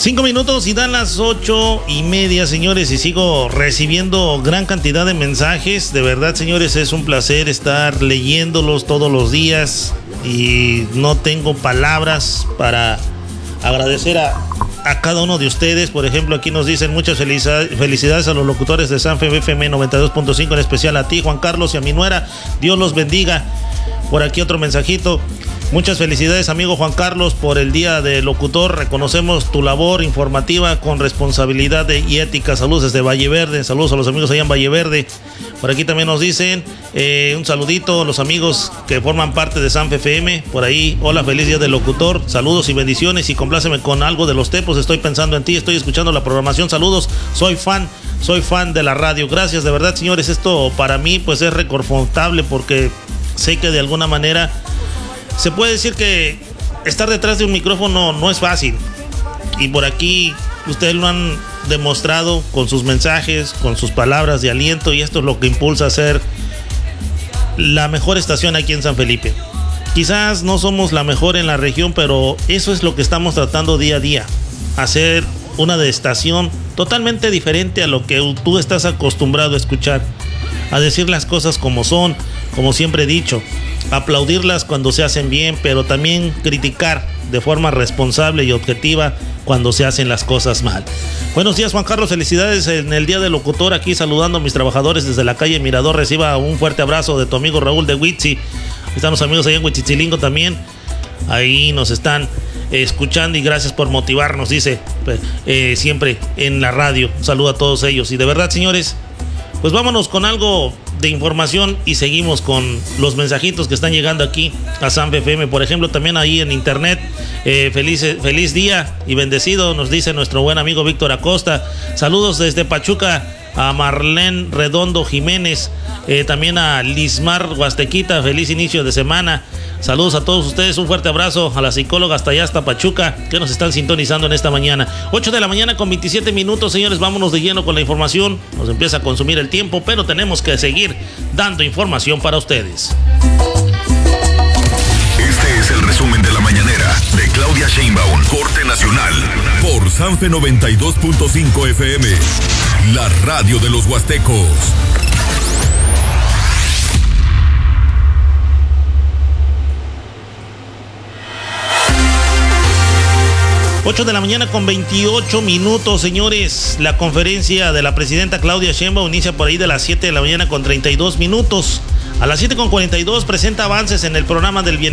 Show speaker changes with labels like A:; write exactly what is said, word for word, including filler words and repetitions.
A: Cinco minutos y dan las ocho y media, señores, y sigo recibiendo gran cantidad de mensajes. De verdad, señores, es un placer estar leyéndolos todos los días y no tengo palabras para agradecer a, a cada uno de ustedes. Por ejemplo, aquí nos dicen muchas felicidades, felicidades a los locutores de San F M noventa y dos punto cinco, en especial a ti, Juan Carlos, y a mi nuera. Dios los bendiga. Por aquí otro mensajito. Muchas felicidades, amigo Juan Carlos, por el Día del Locutor. Reconocemos tu labor informativa con responsabilidad y ética. Saludos desde Valle Verde. Saludos a los amigos allá en Valle Verde. Por aquí también nos dicen eh, un saludito a los amigos que forman parte de San F M. Por ahí, hola, feliz Día del Locutor. Saludos y bendiciones, y compláceme con algo de los Tepos. Estoy pensando en ti, estoy escuchando la programación. Saludos, soy fan, soy fan de la radio. Gracias, de verdad, señores. Esto para mí pues es reconfortable, porque sé que de alguna manera se puede decir que estar detrás de un micrófono no es fácil. Y por aquí ustedes lo han demostrado con sus mensajes, con sus palabras de aliento, y esto es lo que impulsa a ser la mejor estación aquí en San Felipe. Quizás no somos la mejor en la región, pero eso es lo que estamos tratando día a día. Hacer una de estación totalmente diferente a lo que tú estás acostumbrado a escuchar. A decir las cosas como son, como siempre he dicho. Aplaudirlas cuando se hacen bien, pero también criticar de forma responsable y objetiva cuando se hacen las cosas mal. Buenos días, Juan Carlos, felicidades en el Día del Locutor. Aquí saludando a mis trabajadores desde la calle Mirador. Reciba un fuerte abrazo de tu amigo Raúl de Huitzi. Están los amigos allá en Huitzilingo también. Ahí nos están escuchando, y gracias por motivarnos, dice, eh, siempre en la radio. Un saludo a todos ellos. Y de verdad, señores, pues vámonos con algo de información y seguimos con los mensajitos que están llegando aquí a San F M. Por ejemplo, también ahí en internet, eh, feliz, feliz día y bendecido, nos dice nuestro buen amigo Víctor Acosta. Saludos desde Pachuca a Marlene Redondo Jiménez, eh, también a Lismar Huastequita, feliz inicio de semana. Saludos a todos ustedes, un fuerte abrazo a la psicóloga hasta allá, hasta Pachuca, que nos están sintonizando en esta mañana. ocho de la mañana con veintisiete minutos, señores, vámonos de lleno con la información. Nos empieza a consumir el tiempo, pero tenemos que seguir dando información para ustedes.
B: Este es el resumen de la mañanera de Claudia Sheinbaum, corte nacional, por Sanfe noventa y dos punto cinco F M, la radio de los huastecos.
A: ocho de la mañana con veintiocho minutos, señores. La conferencia de la presidenta Claudia Sheinbaum inicia por ahí de las siete de la mañana con treinta y dos minutos. A las siete con cuarenta y dos presenta avances en el programa del bienestar